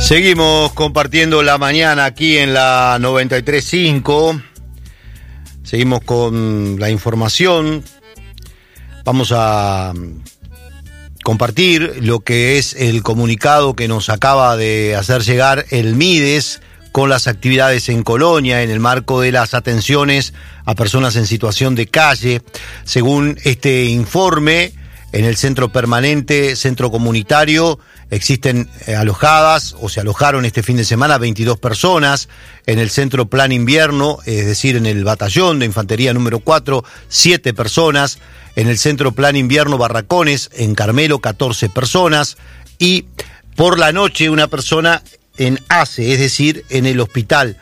Seguimos compartiendo la mañana aquí en la 93.5. Seguimos con la información. Vamos a compartir lo que es el comunicado que nos acaba de hacer llegar el Mides con las actividades en Colonia en el marco de las atenciones a personas en situación de calle. Según este informe, en el centro permanente, centro comunitario, existen alojadas o se alojaron este fin de semana 22 personas. En el centro plan invierno, es decir, en el batallón de infantería número 4, 7 personas. En el centro plan invierno Barracones, en Carmelo, 14 personas. Y por la noche una persona en ACE, es decir, en el hospital.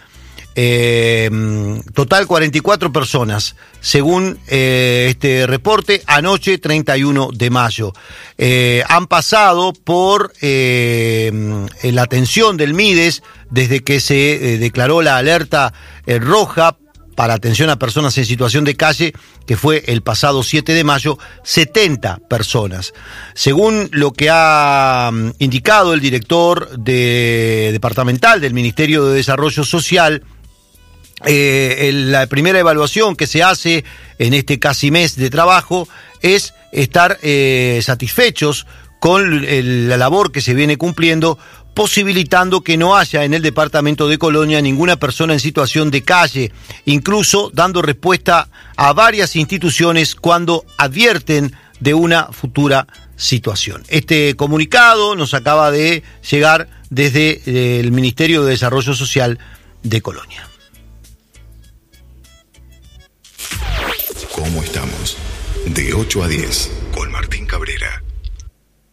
Total 44 personas, según este reporte, anoche 31 de mayo. Han pasado por la atención del Mides desde que se declaró la alerta roja para atención a personas en situación de calle, que fue el pasado 7 de mayo, 70 personas. Según lo que ha indicado el director departamental del Ministerio de Desarrollo Social, la primera evaluación que se hace en este casi mes de trabajo es estar satisfechos con la labor que se viene cumpliendo, posibilitando que no haya en el departamento de Colonia ninguna persona en situación de calle, incluso dando respuesta a varias instituciones cuando advierten de una futura situación. Este comunicado nos acaba de llegar desde el Ministerio de Desarrollo Social de Colonia. ¿Cómo estamos? De 8 a 10, con Martín Cabrera.